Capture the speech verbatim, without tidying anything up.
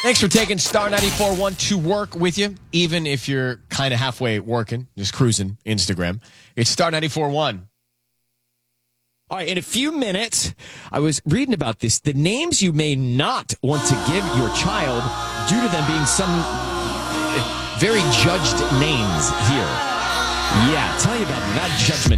Thanks for taking Star ninety-four point one to work with you, even if you're kind of halfway working, just cruising Instagram. It's Star ninety-four point one. All right, in a few minutes, I was reading about this. The names you may not want to give your child due to them being some very judged names here. Yeah, tell you about that judgment.